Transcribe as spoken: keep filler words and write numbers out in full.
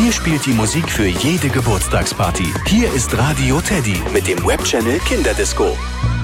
Hier spielt die Musik für jede Geburtstagsparty. Hier ist Radio Teddy mit dem Webchannel Kinderdisco.